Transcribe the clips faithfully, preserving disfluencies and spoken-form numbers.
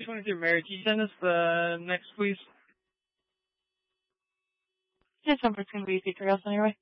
twenty-three Mary, can you send us the next, please? This number's going to be Secret House anyway.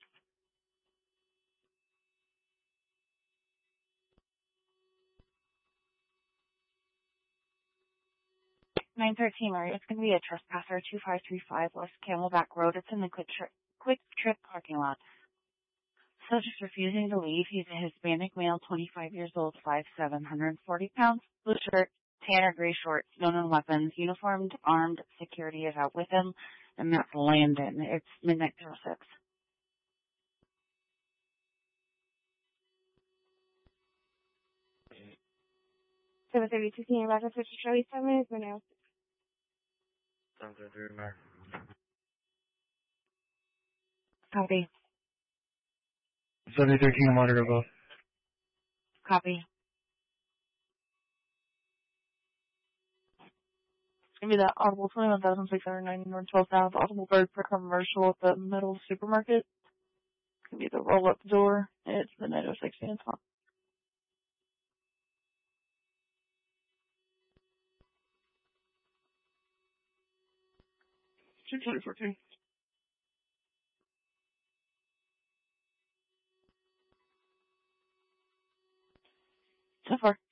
nine thirteen Mary, it's going to be a trespasser, two five three five West Camelback Road. It's in the Quick Trip, quick trip parking lot. Subject's refusing to leave. He's a Hispanic male, twenty-five years old, five seven, one hundred forty pounds, blue shirt, tanner gray shorts, no known weapons, uniformed, armed, security is out with him, and that's Landon. It's midnight zero six. seven thirty-two, can you imagine switch to Charlie seven minutes or now? seven thirty-three Mary. Copy. seventy-three King of Monitor above. Copy. It's going to be that Audible twenty-one thousand six hundred ninety North twelve South Audible Bird for commercial at the middle supermarket. It's going to be the roll-up door. It's midnight oh six and top. two twenty fourteen. So far.